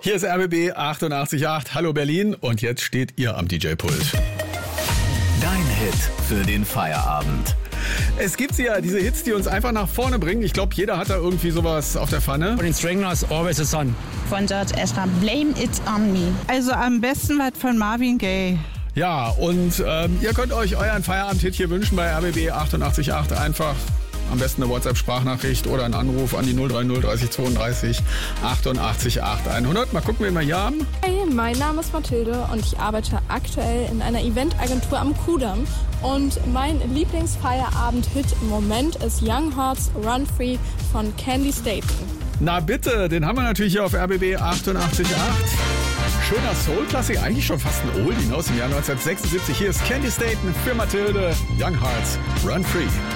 Hier ist RBB 88.8. Hallo Berlin. Und jetzt steht ihr am DJ-Pult. Dein Hit für den Feierabend. Es gibt ja diese Hits, die uns einfach nach vorne bringen. Ich glaube, jeder hat da irgendwie sowas auf der Pfanne. Von den Stranglers, Always the Sun. Von George Ezra, Blame It On Me. Also am besten was von Marvin Gaye. Ja, und ihr könnt euch euren Feierabend-Hit hier wünschen bei RBB 88.8. Einfach am besten eine WhatsApp-Sprachnachricht oder einen Anruf an die 030 30 32 88 8100. Mal gucken, wen wir hier haben. Hey, mein Name ist Mathilde und ich arbeite aktuell in einer Eventagentur am Kudamm. Und mein Lieblingsfeierabend-Hit im Moment ist Young Hearts Run Free von Candy Staten. Na bitte, den haben wir natürlich hier auf RBB 88.8. Schöner Soul-Klassik, eigentlich schon fast ein Oldie aus dem Jahr 1976. Hier ist Candy Staten für Mathilde, Young Hearts Run Free.